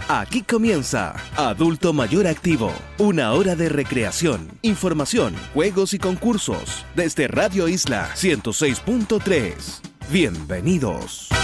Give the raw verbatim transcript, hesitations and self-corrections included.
Aquí comienza Adulto Mayor Activo, una hora de recreación, información, juegos y concursos desde Radio Isla ciento seis punto tres. Bienvenidos.